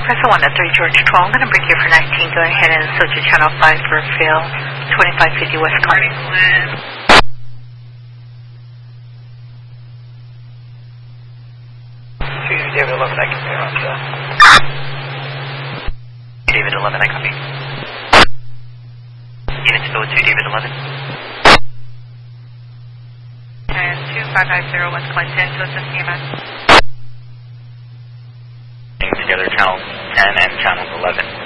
Press 1 at 3 George 12. I'm going to break you for 19. Go ahead and switch to channel 5 for Phil. 2550 West Coast. David 11, I can hear on that. David 11, I copy. Units go to David 11. 2550 West Clinton to assist CMS. Together channel 10 and channel 11.